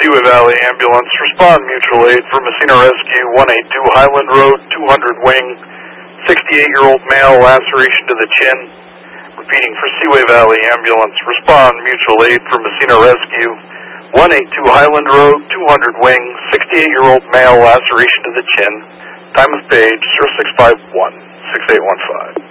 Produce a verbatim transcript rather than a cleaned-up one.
Seaway Valley Ambulance, respond mutual aid for Messina Rescue, one eighty-two Highland Road, two hundred wing, sixty-eight-year-old male, laceration to the chin. Repeating for Seaway Valley Ambulance, respond mutual aid for Messina Rescue, one eighty-two Highland Road, two hundred wing, sixty-eight-year-old male, laceration to the chin. Time of page zero six five one, six eight one five.